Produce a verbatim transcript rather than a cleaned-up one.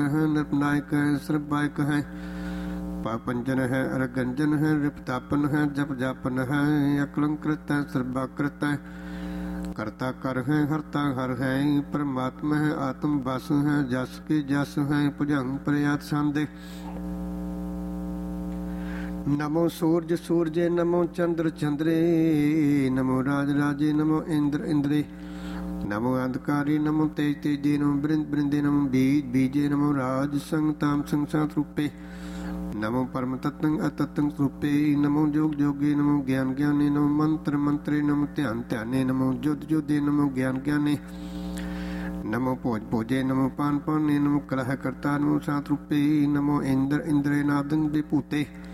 है नृपनायक है सर्वायक है पापंजन है अरगंजन है रिपतापन है जप जापन है अकलंकृत है सर्वाकृत है करता कर है हरता हर है परमात्मा है आत्म बस है जस की जस है भुजंग प्रयात संदे नमो सूरज सूरजे नमो चंद्र चंद्रे नमो राज राजे नमो इंद्र इंद्रे नमो अंधकारी नमो तेज तेजे नमो बृंद बृंदे नमो बीज बीजे नमो राज संग ताम संग सात रूपे नमो परम तत्व अतत्व रूपे नमो जोग जोगे नमो ज्ञान ज्ञाने नमो मंत्र मंत्रे नमो ध्यान ध्याने नमो युद्ध युद्धे नमो ज्ञान ज्ञाने नमो भोज भोजे नमो पान पाने नमो कलह करता नमो सात रूपे नमो इंद्र इंद्रे नादंग विभूते